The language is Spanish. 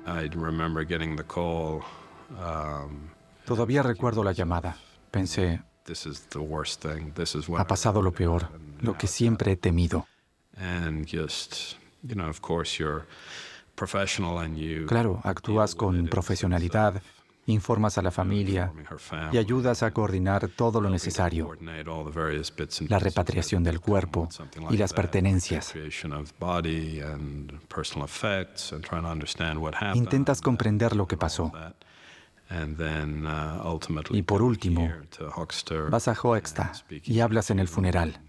I remember getting the call. Todavía recuerdo la llamada. Pensé, This is the worst thing. This is what ha pasado lo peor, lo que siempre he temido. And just, of course, you're professional and you. Claro, actúas con profesionalidad, informas a la familia y ayudas a coordinar todo lo necesario, la repatriación del cuerpo y las pertenencias. Intentas comprender lo que pasó. Y por último, vas a Hoeksta y hablas en el funeral.